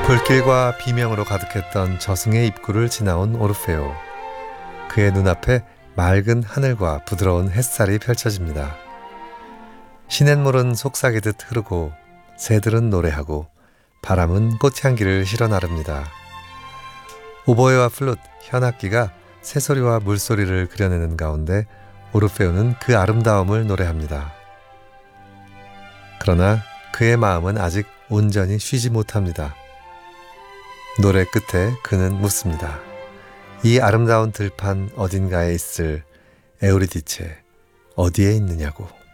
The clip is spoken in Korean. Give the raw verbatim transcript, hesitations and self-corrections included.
불길과 비명으로 가득했던 저승의 입구를 지나온 오르페오. 그의 눈앞에 맑은 하늘과 부드러운 햇살이 펼쳐집니다. 시냇물은 속삭이듯 흐르고 새들은 노래하고 바람은 꽃향기를 실어 나릅니다. 오보에와 플룻, 현악기가 새소리와 물소리를 그려내는 가운데 오르페오는 그 아름다움을 노래합니다. 그러나 그의 마음은 아직 온전히 쉬지 못합니다. 노래 끝에 그는 묻습니다. 이 아름다운 들판 어딘가에 있을 에우리디체 어디에 있느냐고.